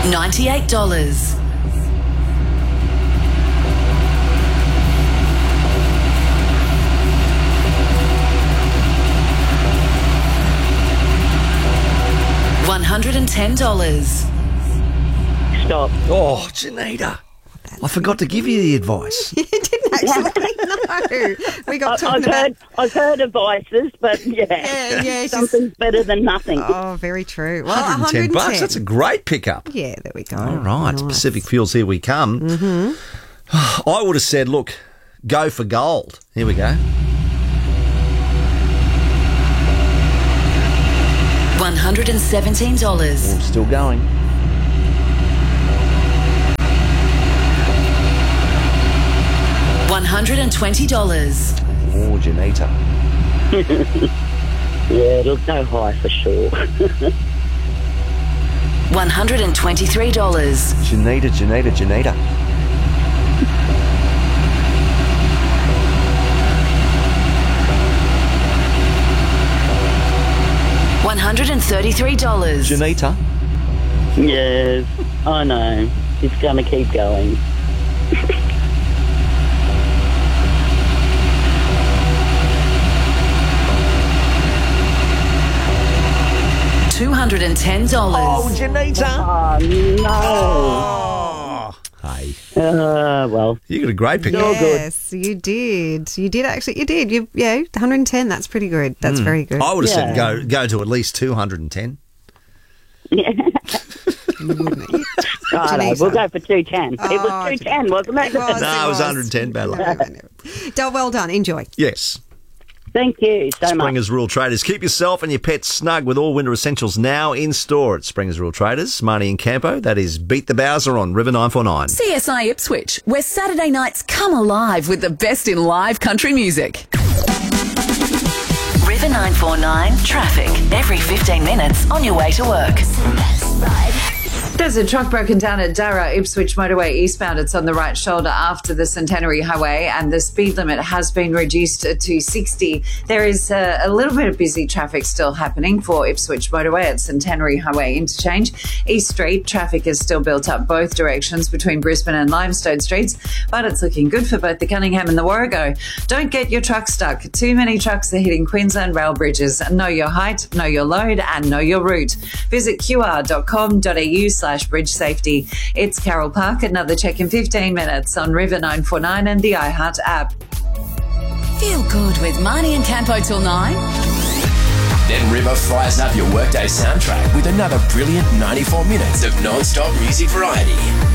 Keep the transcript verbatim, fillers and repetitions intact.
ninety-eight dollars. one hundred ten dollars. Stop. Oh, Janita. I forgot to give you the advice. You didn't actually. No. We got I, I've talking about... heard, I've heard advices, but yeah, Yeah, yeah, she's- something's better than nothing. Oh, very true. Well, one hundred ten bucks. That's a great pickup. Yeah, there we go. All right. Nice. Pacific Fuels, here we come. Mm-hmm. I would have said, look, go for gold. Here we go. one hundred seventeen dollars. Oh, still going. one hundred twenty dollars. Oh, Janita. Yeah, it'll go high for sure. one hundred twenty-three dollars. Janita, Janita, Janita. one hundred thirty-three dollars. Janita. Yes, I know. It's going to keep going. two hundred ten dollars. Oh, Janita. Oh, no. Oh. Hey, Uh, well, you got a great pickup. Yes, you did. You did actually. You did. You yeah, one hundred ten. That's pretty good. That's very good. I would have said Yeah. go go to at least two hundred ten. yeah. You wouldn't. You- Righto, Janita. we'll go for two ten. It Oh, was two ten, wasn't it? It was, No, it was was. one hundred ten, bad luck. Del, well done. Enjoy. Yes. Thank you so much. Springers Rural Traders. Keep yourself and your pets snug with all winter essentials now in store at Springers Rural Traders. Marnie and Campo, that is Beat the Bowser on River nine four nine. C S I Ipswich, where Saturday nights come alive with the best in live country music. River nine four nine traffic every fifteen minutes on your way to work. There's a truck broken down at Darra, Ipswich motorway eastbound. It's on the right shoulder after the Centenary Highway, and the speed limit has been reduced to sixty. There is a, a little bit of busy traffic still happening for Ipswich motorway at Centenary Highway interchange. East Street traffic is still built up both directions between Brisbane and Limestone Streets, but it's looking good for both the Cunningham and the Warrego. Don't get your truck stuck. Too many trucks are hitting Queensland rail bridges. Know your height, know your load, and know your route. Visit q r dot com dot a u slash bridge safety. It's Carol Park. Another check in fifteen minutes on River nine four nine and the iHeart app. Feel good with Marnie and Campo till nine. Then River fires up your workday soundtrack with another brilliant ninety-four minutes of non-stop music variety.